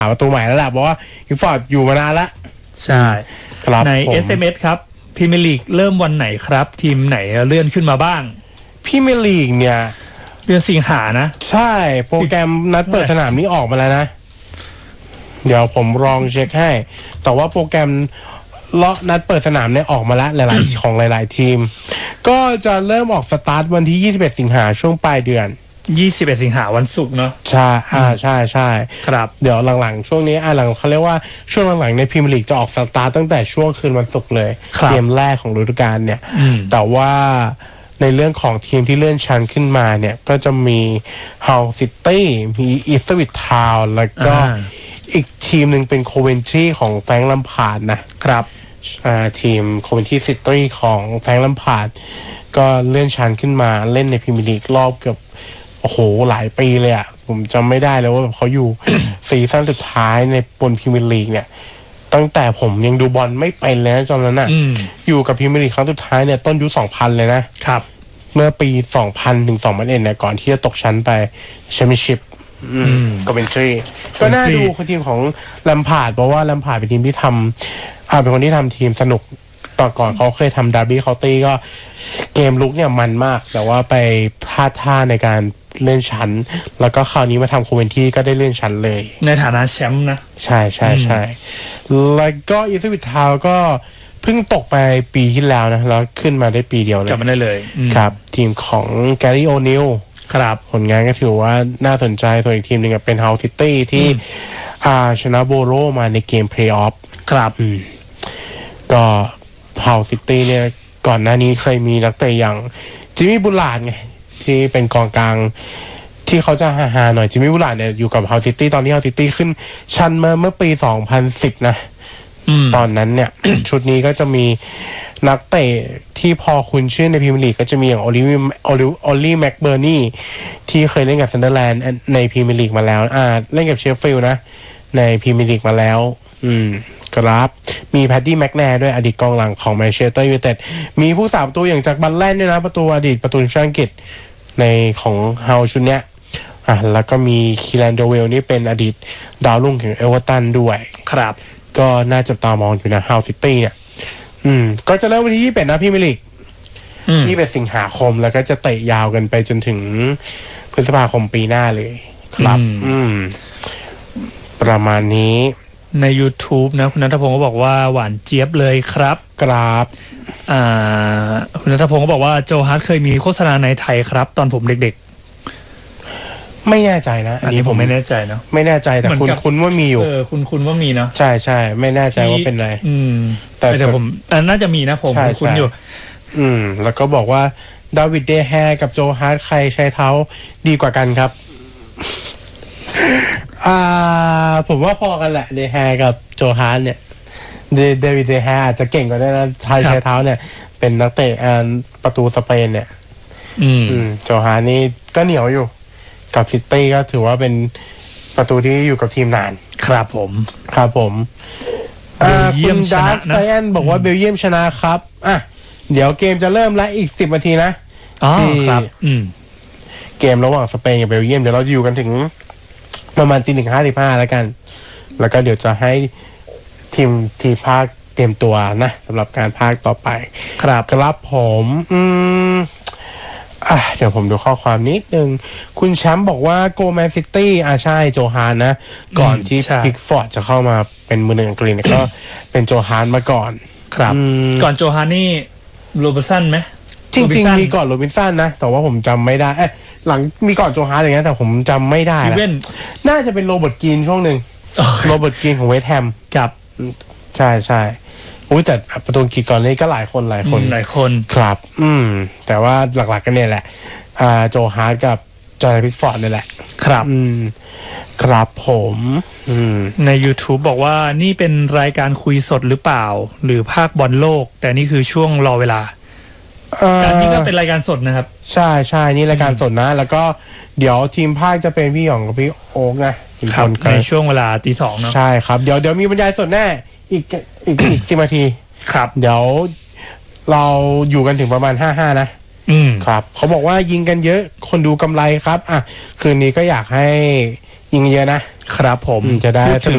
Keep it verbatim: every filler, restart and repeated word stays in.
หาประตูใหม่แล้วแหละเพราะว่าพิกฟอร์ดอยู่มานานละใช่ครับใน เอส เอ็ม เอส ครับพรีเมียร์ลีกเริ่มวันไหนครับทีมไหนเลื่อนขึ้นมาบ้างพรีเมียร์ลีกเนี่ยเดือนสิงหานะใช่โปรแกรมนัดเปิดสนามนี้ออกมาแล้วนะเดี๋ยวผมลองเช็คให้แต่ว่าโปรแกรมเลาะนัดเปิดสนามเนี่ยออกมาแล้วหลายๆ ของหลายๆทีมก็จะเริ่มออกสตาร์ทวันที่ยี่สิบเอ็ดสิงหาช่วงปลายเดือนยี่สิบเอ็ดสิงหาวันศุกร์เนาะใช่อ่าใช่ใช่ครับเดี๋ยวหลังๆช่วงนี้อ่าหลังเขาเรียกว่าช่วงหลังๆในพรีเมียร์ลีกจะออกสตาร์ทตั้งแต่ช่วงคืนวันศุกร์เลยเกมแรกของฤดูกาลเนี่ยแต่ว่าในเรื่องของทีมที่เลื่อนชั้นขึ้นมาเนี่ยก็จะมีฮาล์ซิตี้มีอีฟวิททาวน์แล้วก็อีกทีมหนึ่งเป็นโคเวนทรีของแฟรงค์ ลัมพาร์ดนะครับอ่าทีมโคเวนทรีซิตี้ของแฟรงค์ ลัมพาร์ดก็เลื่อนชั้นขึ้นมาเล่นในพรีเมียร์ลีกรอบเกือบโอ้โหหลายปีเลยอ่ะผมจำไม่ได้เลยว่าแบบเขาอยู่ ซีซั่นสุดท้ายในบนพรีเมียร์ลีกเนี่ยตั้งแต่ผมยังดูบอลไม่เป็นเลยนะตอนนั้นอ่ะอยู่กับพรีเมียร์ลีกครั้งสุดท้ายเนี่ยต้นยุคสองพันเลยนะครับเมื่อปีสองพันถึงสองพันเอ็ดเนี่ยก่อนที่จะตกชั้นไปแชมเปี้ยนชิพก็เป็นทรีก็น่าดูคือทีมของแลมพาร์ดเพราะว่าแลมพาร์ดเป็นทีมที่ทำอ่าเป็นคนที่ทำทีมสนุกต่อก่อนเขาเคยทำดาร์บี้เคาน์ตี้ก็เกมลุกเนี่ยมันมากแต่ว่าไปพลาดท่าในการเลื่อนชั้นแล้วก็คราวนี้มาทำโคเวนที่ก็ได้เลื่อนชั้นเลยในฐานะแชมป์นะใช่ใช่ใช่แล้วก็อีสวิททาวก็เพิ่งตกไปปีที่แล้วนะแล้วขึ้นมาได้ปีเดียวเลยกลับมาได้เลยครับทีมของแกรี่โอนิลครับผลงานก็ถือว่าน่าสนใจส่วนอีกทีมหนึ่งเป็นฮาล์ซิตี้ที่อ่าชนะโบโรมาในเกมเพลย์ออฟครับก็ฮาล์ซิตี้เนี่ยก่อนหน้านี้เคยมีนักเตะอย่างจิมมี่บุลลาร์ดไงที่เป็นกองกลางที่เขาจะฮาๆหน่อยจิมมี่บุลลาร์ดเนี่ยอยู่กับฮาล์ซิตี้ตอนที่ฮาล์ซิตี้ขึ้นชั้นมาเมื่อปีสองพันสิบนะตอนนั้นเนี่ย ชุดนี้ก็จะมีนักเตะที่พอคุณชื่อในพรีเมียร์ลีกก็จะมีอย่างโอลิวิโอลิโอลี่แม็กเบอร์นี่ที่เคยเล่นกับซันเดอร์แลนด์ในพรีเมียร์ลีกมาแล้วอ่าเล่นกับเชฟฟิลด์นะในพรีเมียร์ลีกมาแล้วอืมครับมีแพดดี้แม็กแนร์ด้วยอดีตกองหลังของแมนเชสเตอร์ยูไนเต็ดมีผู้สาประตูอย่างจากบัลแลนด์ด้วยนะประตูอดีตประตูทีมชาติอังกฤษในของเฮาชุดเนี้ยอ่ะแล้วก็มีคีแลนโดเวลนี่เป็นอดีตดาวรุ่งของเอเวอร์ตันด้วยครับก็น่าจับตามองอยู่นะฮาล์ซิตี้เนี่ยอืมก็จะเริ่มวันที่ยี่สิบเอ็ดนะพรีเมียร์ลีกยี่สิบเอ็ดสิงหาคมแล้วก็จะเตะยาวกันไปจนถึงพฤษภาคมปีหน้าเลยครับอืมประมาณนี้ใน YouTube นะคุณณัฐพงศ์ก็บอกว่าหวานเจี๊ยบเลยครับครับอ่าคุณณัฐพงศ์ก็บอกว่าโจฮาร์ทเคยมีโฆษณาในไทยครับตอนผมเด็กๆไม่แน่ใจนะอันนี้ผมไม่แน่ใจเนาะไม่แน่ใจแต่คุณคุณว่ามีอยู่เออคุณคุณว่ามีเนาะใช่ใช่ไม่แน่ใจว่าเป็นอะไรอืมแต่แต่ผมน่าจะมีนะผมคุณอยู่อืมแล้วก็บอกว่าดาวิดเดแฮร์กับโจฮาร์ทใครใช้เท้าดีกว่ากันครับอ่าผมว่าพอกันแหละเดแฮร์กับโจฮาร์ทเนี่ยเดวิดเดแฮร์อาจจะเก่งกว่าได้นะใช้ใช้เท้าเนี่ยเป็นนักเตะอ่าประตูสเปนเนี่ยอืมโจฮาร์ทนี่ก็เหนียวอยู่กับซิตี้ก็ถือว่าเป็นประตูที่อยู่กับทีมนานครับผมครับผมอ่าคุณดาร์คไซแอนบอกว่าเบลเยียมชนะครับอ่ะเดี๋ยวเกมจะเริ่มแล้วอีกสิบนาทีนะอ๋อครับอืมเกมระหว่างสเปนกับเบลเยียมเดี๋ยวเราอยู่กันถึงประมาณตีหนึ่งห้าสิบห้าแล้วกันแล้วก็เดี๋ยวจะให้ทีมทีภาคเตรียมตัวนะสำหรับการภาคต่อไปครับครับผมอืมอ่ะเดี๋ยวผมดูข้อความนิดนึงคุณแชมป์บอกว่าโกแมนซิตี้อ่ะใช่โจฮานนะก่อนที่พิกฟอร์ดจะเข้ามาเป็นมือหนึ่งอังกฤษก็เป็นโจฮานมาก่อนครับก่อนโจฮานนี่โรบินสันไหมจริงๆมีก่อนโรบินสันนะแต่ว่าผมจำไม่ได้เอ๊ะหลังมีก่อนโจฮานอะไรเงี้ยแต่ผมจำไม่ได้แล้วน่าจะเป็นโรเบิร์ตกรีนช่วงหนึ่งโรเบิร์ตกรีนของเวสต์แฮมครับใช่ใช่อุ้ยแต่ประตูอังกฤษก่อนนี้ก็หลายคนหลายคนหลายคนครับอืมแต่ว่าหลักๆกันเนี่ยแหละอ่าโจฮาร์ทกับจอร์แดนพิกฟอร์ดนี่แหละครับอืมครับผมอืมใน YouTube บอกว่านี่เป็นรายการคุยสดหรือเปล่าหรือภาคบอลโลกแต่นี่คือช่วงรอเวลาอันนี้ก็เป็นรายการสดนะครับใช่ใช่นี่รายการสดนะแล้วก็เดี๋ยวทีมภาคจะเป็นพี่หยองกับพี่โอ๊กนะครับในช่วงเวลาตีสองเนาะใช่ครับเดี๋ยวเดี๋ยวมีบรรยายสดแน่อีกอีกอีกสิบนาทีครับเดี๋ยวเราอยู่กันถึงประมาณห้าห้านะอืมครับเขาบอกว่ายิงกันเยอะคนดูกำไรครับอ่ะคืนนี้ก็อยากให้ยิงเยอะนะครับผมจะได้